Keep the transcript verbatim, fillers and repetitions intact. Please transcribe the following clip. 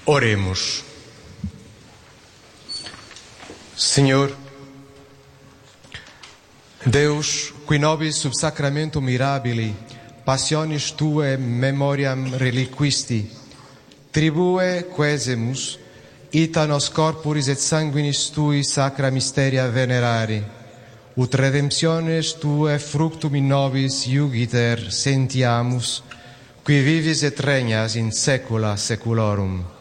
Oremos. Senhor, Deus, qui nobis sub sacramentum mirabili passionis Tuae memoriam reliquisti, tribue quesemus ita nos corporis et sanguinis Tui sacra mysteria venerari, ut redemptiones Tuae fructum in nobis iugiter sentiamus, qui vivis et regnas in saecula saeculorum.